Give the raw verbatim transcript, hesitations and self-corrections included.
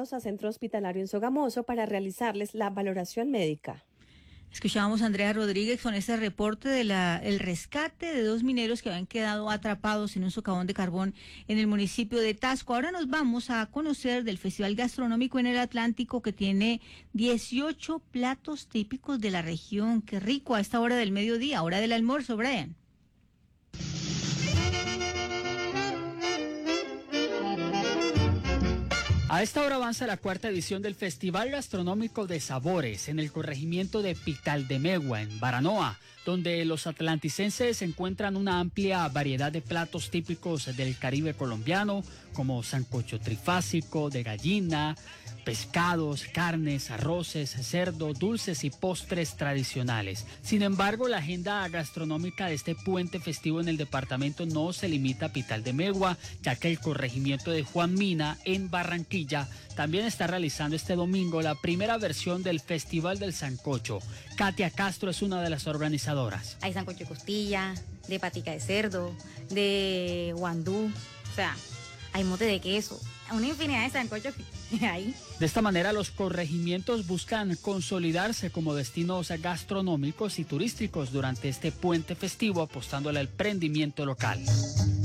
trasladados a centro hospitalario en Sogamoso para realizarles la valoración médica. Escuchábamos a Andrea Rodríguez con ese reporte de la el rescate de dos mineros que habían quedado atrapados en un socavón de carbón en el municipio de Tasco. Ahora nos vamos a conocer del Festival Gastronómico en el Atlántico, que tiene dieciocho platos típicos de la región. Qué rico a esta hora del mediodía, hora del almuerzo, Brian. A esta hora avanza la cuarta edición del Festival Gastronómico de Sabores en el corregimiento de Pitaldemegua, en Baranoa, donde los atlanticenses encuentran una amplia variedad de platos típicos del Caribe colombiano, como sancocho trifásico, de gallina, pescados, carnes, arroces, cerdo, dulces y postres tradicionales. Sin embargo, la agenda gastronómica de este puente festivo en el departamento no se limita a Pitaldemegua, ya que el corregimiento de Juan Mina, en Barranquilla, también está realizando este domingo la primera versión del Festival del Sancocho. Katia Castro es una de las organizadoras. Hay sancocho de costilla, de patica de cerdo, de guandú, o sea, hay mote de queso, una infinidad de sancochos que hay. De esta manera, los corregimientos buscan consolidarse como destinos gastronómicos y turísticos durante este puente festivo, apostándole al emprendimiento local.